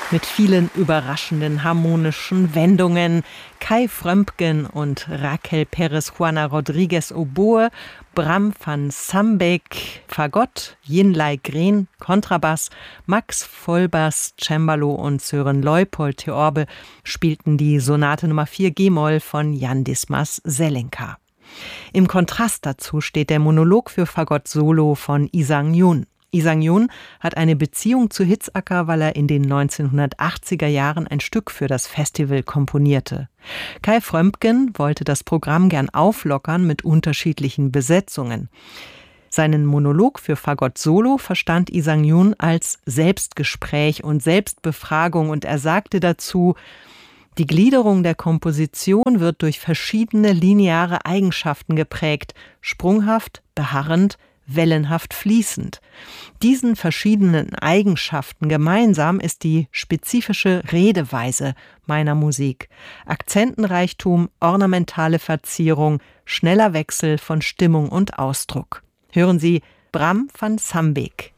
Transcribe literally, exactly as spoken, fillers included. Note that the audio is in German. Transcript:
Mit vielen überraschenden harmonischen Wendungen. Kai Frömpgen und Raquel Pérez Juana Rodriguez Oboe, Bram van Sambeek Fagott, Jinlai Green Kontrabass, Max Vollbass Cembalo und Sören Leupold Theorbe spielten die Sonate Nummer vier G-Moll von Jan Dismas Zelenka. Im Kontrast dazu steht der Monolog für Fagott Solo von Lee Sang-yoon. Lee Sang-yoon hat eine Beziehung zu Hitzacker, weil er in den neunzehnhundertachtziger Jahren ein Stück für das Festival komponierte. Kai Frömpgen wollte das Programm gern auflockern mit unterschiedlichen Besetzungen. Seinen Monolog für Fagott Solo verstand Lee Sang-yoon als Selbstgespräch und Selbstbefragung und er sagte dazu: Die Gliederung der Komposition wird durch verschiedene lineare Eigenschaften geprägt, sprunghaft, beharrend, wellenhaft fließend. Diesen verschiedenen Eigenschaften gemeinsam ist die spezifische Redeweise meiner Musik. Akzentenreichtum, ornamentale Verzierung, schneller Wechsel von Stimmung und Ausdruck. Hören Sie Bram van Sambeek.